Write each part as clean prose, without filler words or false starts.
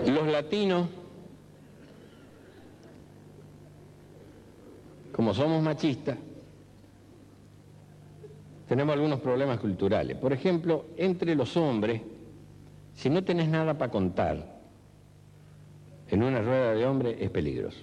Los latinos, como somos machistas, tenemos algunos problemas culturales. Por ejemplo, entre los hombres, si no tenés nada para contar en una rueda de hombres, es peligroso.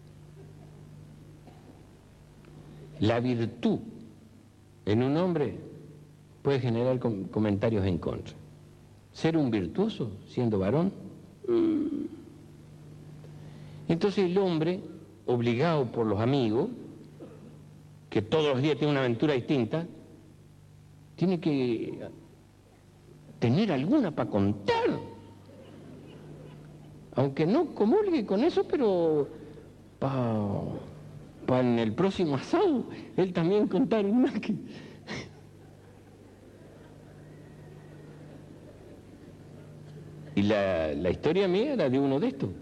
La virtud en un hombre puede generar comentarios en contra. Ser un virtuoso siendo varón. Entonces el hombre, obligado por los amigos, que todos los días tiene una aventura distinta, tiene que tener alguna para contar. Aunque no comulgue con eso, pero para en el próximo asado, él también contar una que... Y la historia mía era de uno de estos.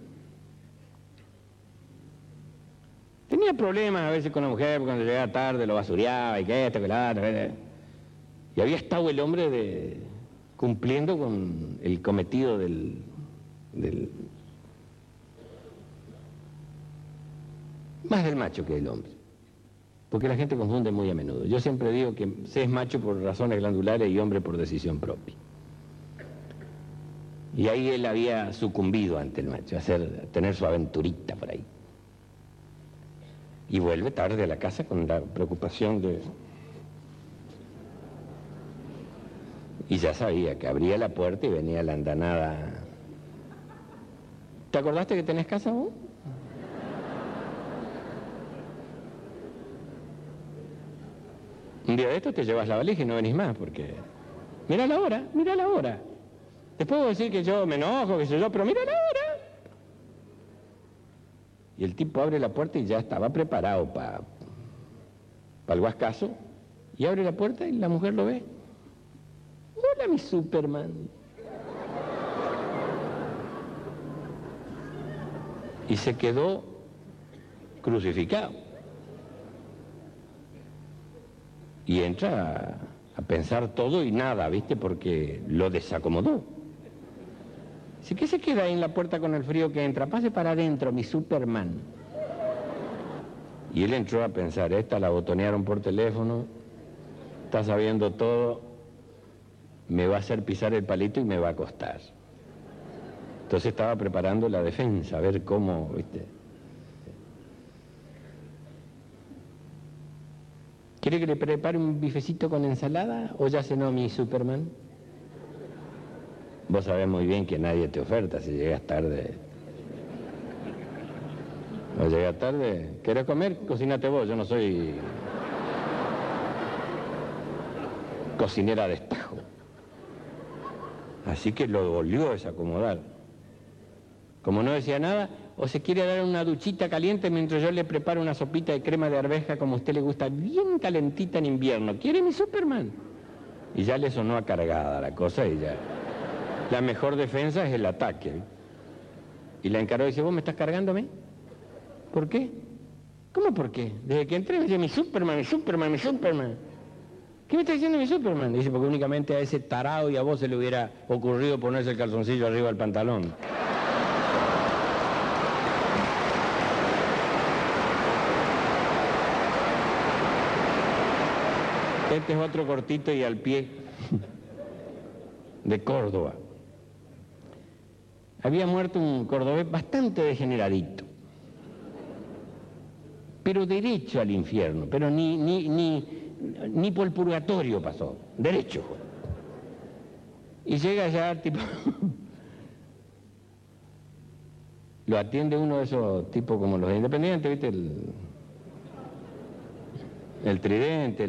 Tenía problemas a veces con la mujer, porque cuando llegaba tarde lo basureaba y que esto, que la otra. Y había estado el hombre cumpliendo con el cometido más del macho que del hombre. Porque la gente confunde muy a menudo. Yo siempre digo que se es macho por razones glandulares y hombre por decisión propia. Y ahí él había sucumbido ante el macho, a tener su aventurita por ahí. Y vuelve tarde a la casa con la preocupación de... Y ya sabía que abría la puerta y venía la andanada. ¿Te acordaste que tenés casa vos? Un día de estos te llevas la valija y no venís más, porque... Mira la hora, mira la hora. Te puedo decir que yo me enojo, que sé yo, pero mira la hora. Y el tipo abre la puerta y ya estaba preparado para el guascazo. Y abre la puerta y la mujer lo ve. Hola, mi Superman. Y se quedó crucificado. Y entra a pensar todo y nada, ¿viste? Porque lo desacomodó. Dice, ¿qué se queda ahí en la puerta con el frío que entra? Pase para adentro, mi Superman. Y él entró a pensar, esta la botonearon por teléfono, está sabiendo todo, me va a hacer pisar el palito y me va a costar. Entonces estaba preparando la defensa, a ver cómo, ¿viste? ¿Quiere que le prepare un bifecito con ensalada o ya cenó mi Superman? Vos sabés muy bien que nadie te oferta si llegas tarde. ¿O llegas tarde? ¿Querés comer? Cocínate vos, yo no soy cocinera de estajo. Así que lo volvió a desacomodar. Como no decía nada, o se quiere dar una duchita caliente mientras yo le preparo una sopita de crema de arveja como a usted le gusta, bien calentita en invierno. ¿Quiere mi Superman? Y ya le sonó a cargada la cosa y ya... La mejor defensa es el ataque. Y la encaró y dice, ¿vos me estás cargando a mí? ¿Por qué? ¿Cómo por qué? Desde que entré me dice, mi Superman, mi Superman, mi Superman. ¿Qué me está diciendo mi Superman? Dice, porque únicamente a ese tarado y a vos se le hubiera ocurrido ponerse el calzoncillo arriba del pantalón. Este es otro cortito y al pie de Córdoba. Había muerto un cordobés bastante degeneradito, pero derecho al infierno, pero ni por el purgatorio pasó, derecho fue. Y llega ya, tipo, lo atiende uno de esos tipos como los independientes, ¿viste? El tridente,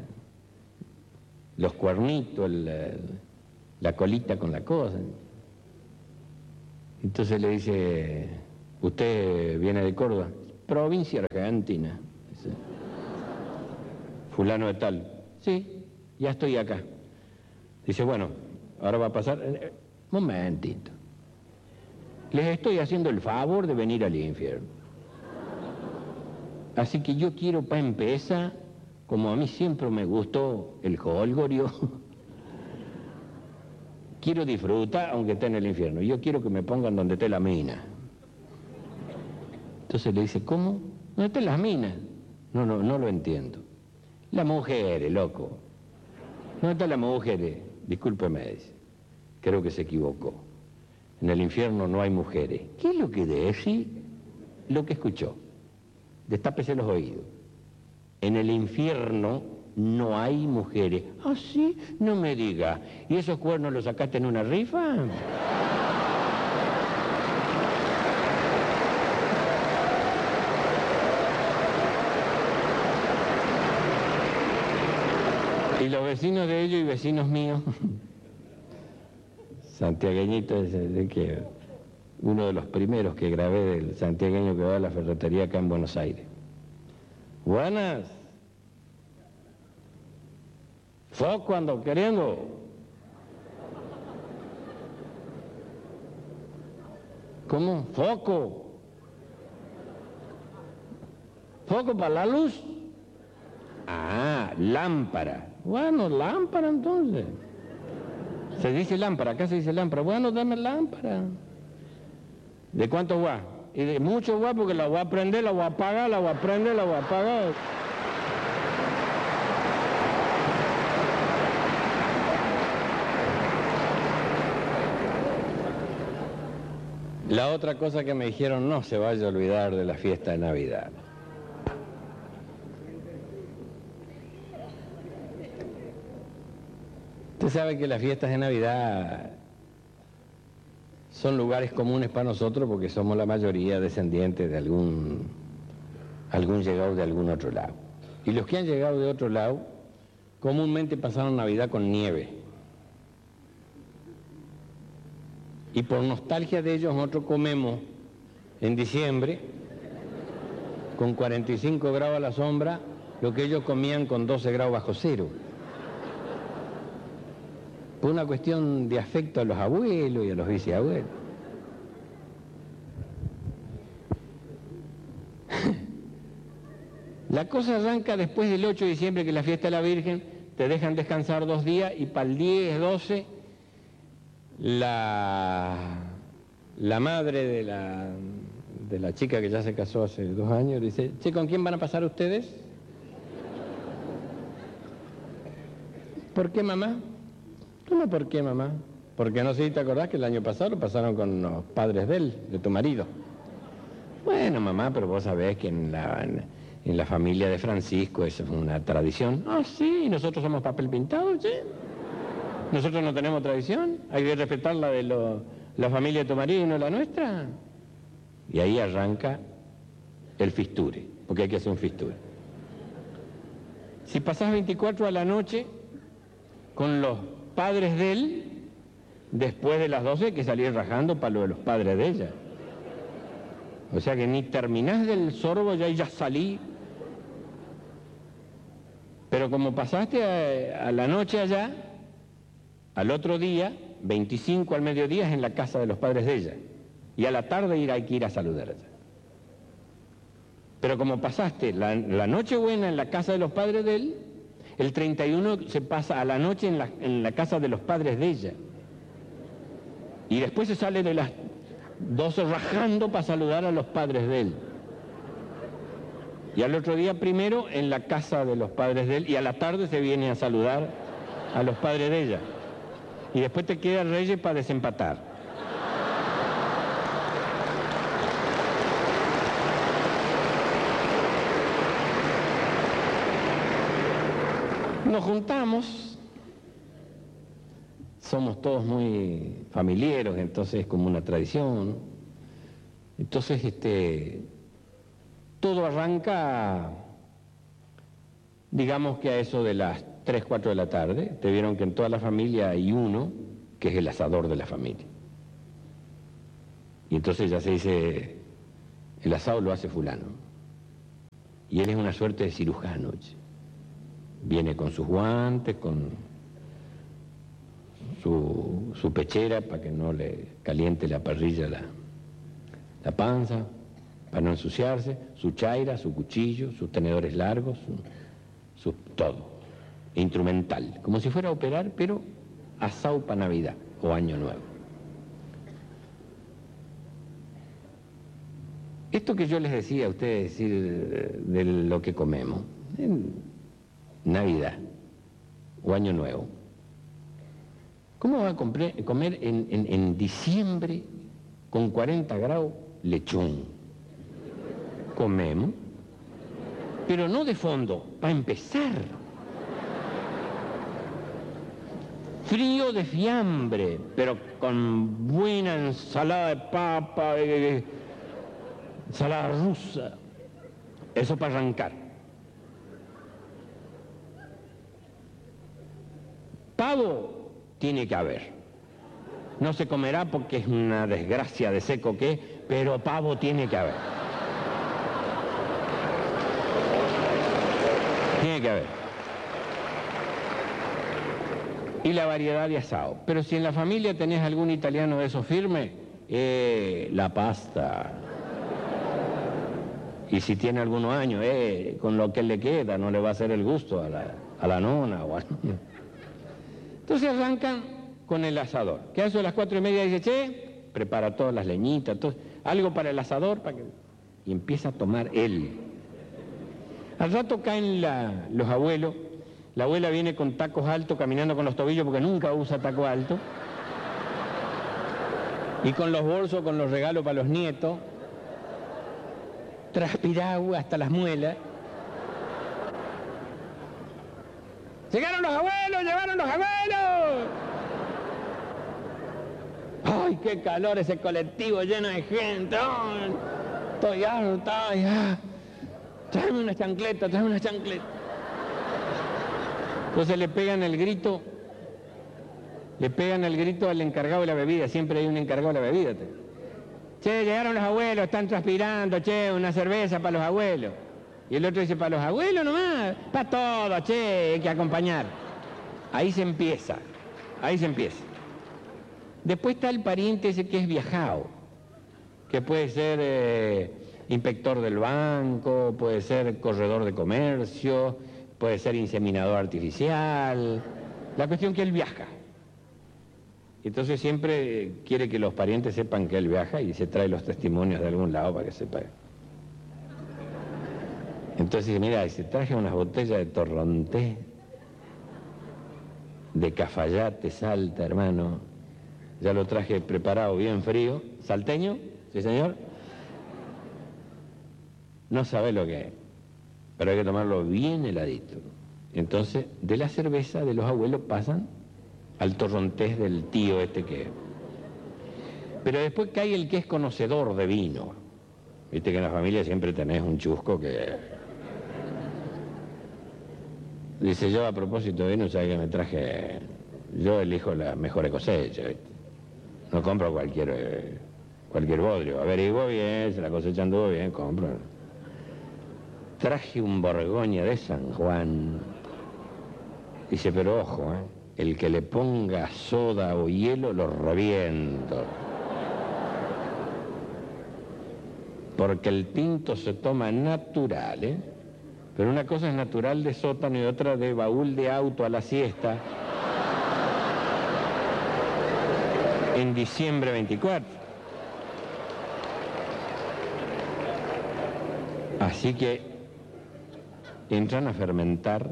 los cuernitos, la colita con la cosa. Entonces le dice, ¿usted viene de Córdoba? Provincia Argentina. Dice, fulano de tal. Sí, ya estoy acá. Dice, bueno, ahora va a pasar... Momentito. Les estoy haciendo el favor de venir al infierno. Así que yo quiero, para empezar, como a mí siempre me gustó el jolgorio, quiero disfrutar aunque esté en el infierno. Yo quiero que me pongan donde esté la mina. Entonces le dice, ¿cómo? ¿Dónde están las minas? No lo entiendo. Las mujeres, loco. ¿Dónde están las mujeres? Discúlpeme, dice. Creo que se equivocó. En el infierno no hay mujeres. ¿Qué es lo que dice? Lo que escuchó. Destápese los oídos. En el infierno no hay mujeres. ¿Ah, sí? No me diga. ¿Y esos cuernos los sacaste en una rifa? Y los vecinos de ellos y vecinos míos, santiagueñitos, de que uno de los primeros que grabé del santiagueño que va a la ferretería acá en Buenos Aires. Buenas. Foco ando queriendo. ¿Cómo? Foco. ¿Foco para la luz? Ah, lámpara. Bueno, lámpara entonces. Se dice lámpara, acá se dice lámpara. Bueno, dame lámpara. ¿De cuánto guá? Y de mucho guá porque la voy a prender, la voy a apagar, la voy a prender, la voy a apagar. La otra cosa que me dijeron, no se vaya a olvidar de la fiesta de Navidad. Usted sabe que las fiestas de Navidad son lugares comunes para nosotros porque somos la mayoría descendientes de algún llegado de algún otro lado. Y los que han llegado de otro lado comúnmente pasaron Navidad con nieve. Y por nostalgia de ellos nosotros comemos en diciembre con 45 grados a la sombra lo que ellos comían con 12 grados bajo cero. Por una cuestión de afecto a los abuelos y a los bisabuelos. La cosa arranca después del 8 de diciembre, que es la fiesta de la Virgen, te dejan descansar 2 días y para el 10, 12, la madre de la chica que ya se casó hace 2 años dice, che, ¿con quién van a pasar ustedes? ¿Por qué, mamá? ¿Cómo por qué, mamá? Porque no sé si te acordás que el año pasado lo pasaron con los padres de él, de tu marido. Bueno, mamá, pero vos sabés que en la familia de Francisco eso es una tradición. Ah, sí, nosotros somos papel pintado, ¿sí? Nosotros no tenemos tradición. Hay que respetar la de la familia de tu marido y no la nuestra. Y ahí arranca el fisture, porque hay que hacer un fisture. Si pasás 24 a la noche con los padres de él, después de las 12 hay que salir rajando para lo de los padres de ella. O sea que ni terminás del sorbo ya salí. Pero como pasaste a la noche allá, al otro día, 25 al mediodía, es en la casa de los padres de ella. Y a la tarde hay que ir a saludar allá. Pero como pasaste la noche buena en la casa de los padres de él, el 31 se pasa a la noche en la casa de los padres de ella. Y después se sale de las 12 rajando para saludar a los padres de él. Y al otro día primero en la casa de los padres de él y a la tarde se viene a saludar a los padres de ella. Y después te queda Reyes para desempatar. Nos juntamos, somos todos muy familiares, entonces es como una tradición. Entonces, todo arranca, digamos que a eso de las 3, 4 de la tarde. Te vieron que en toda la familia hay uno que es el asador de la familia. Y entonces ya se dice, el asado lo hace fulano. Y él es una suerte de cirujano. Viene con sus guantes, con su pechera para que no le caliente la parrilla la panza, para no ensuciarse, su chaira, su cuchillo, sus tenedores largos, todo. Instrumental, como si fuera a operar, pero asado para Navidad. o Año Nuevo. Esto que yo les decía a ustedes, decir, de lo que comemos, en Navidad o Año Nuevo, ¿cómo va a comer en diciembre con 40 grados lechón? Comemos, pero no de fondo, para empezar. Frío de fiambre, pero con buena ensalada de papa, ensalada rusa. Eso para arrancar. Pavo tiene que haber. No se comerá porque es una desgracia de seco que es, pero pavo tiene que haber. Tiene que haber. Y la variedad de asado. Pero si en la familia tenés algún italiano de esos firmes, la pasta. Y si tiene algunos años, con lo que le queda, no le va a hacer el gusto a la nona o al niño. Entonces arrancan con el asador, que a eso a las 4:30 dice, che, prepara todas las leñitas, algo para el asador, y empieza a tomar él. Al rato caen los abuelos. La abuela viene con tacos altos, caminando con los tobillos porque nunca usa taco alto. Y con los bolsos, con los regalos para los nietos. Transpirado hasta las muelas. ¡Llegaron los abuelos! ¡Llegaron los abuelos! ¡Ay, qué calor ese colectivo lleno de gente! ¡Ay! Estoy harto, ya. Tráeme una chancleta, tráeme una chancleta. Entonces le pegan el grito al encargado de la bebida, siempre hay un encargado de la bebida. Che, llegaron los abuelos, están transpirando, che, una cerveza para los abuelos. Y el otro dice, para los abuelos nomás, para todos, che, hay que acompañar. Ahí se empieza. Después está el pariente ese que es viajado, que puede ser inspector del banco, puede ser corredor de comercio, puede ser inseminador artificial. La cuestión es que él viaja. Entonces siempre quiere que los parientes sepan que él viaja y se trae los testimonios de algún lado para que sepa. Entonces dice, mira, se traje unas botellas de Torrontés, de Cafayate, Salta, hermano. Ya lo traje preparado, bien frío. ¿Salteño? Sí, señor. No sabe lo que es, pero hay que tomarlo bien heladito. Entonces, de la cerveza de los abuelos pasan al Torrontés del tío este que es. Pero después cae el que es conocedor de vino. Viste que en la familia siempre tenés un chusco que... Dice, yo a propósito de vino, ¿sabes que me traje? Yo elijo las mejores cosechas, ¿viste? No compro cualquier bodrio. Averiguo bien, si la cosecha anduvo bien, compro. Traje un Borgoña de San Juan. Dice, pero ojo, el que le ponga soda o hielo lo reviento. Porque el tinto se toma natural, pero una cosa es natural de sótano y otra de baúl de auto a la siesta. En diciembre 24. Así que entran a fermentar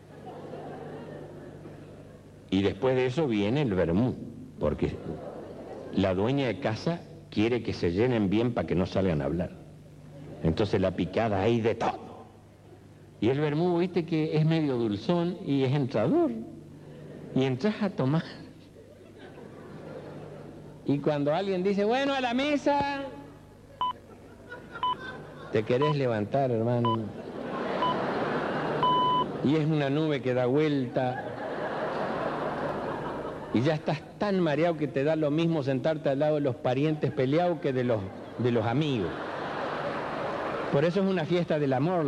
y después de eso viene el vermú, porque la dueña de casa quiere que se llenen bien para que no salgan a hablar. Entonces la picada hay de todo. Y el vermú, viste que es medio dulzón y es entrador. Y entras a tomar. Y cuando alguien dice, bueno, a la mesa, te querés levantar, hermano. Y es una nube que da vuelta. Y ya estás tan mareado que te da lo mismo sentarte al lado de los parientes peleados que de los amigos. Por eso es una fiesta del amor.